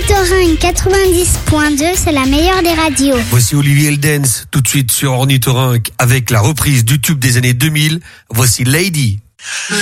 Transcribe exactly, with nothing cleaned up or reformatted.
Ornithorynque quatre-vingt-dix point deux, c'est la meilleure des radios. Voici Olivier Eldens, tout de suite sur Ornithorynque, avec la reprise du tube des années deux mille. Voici Lady.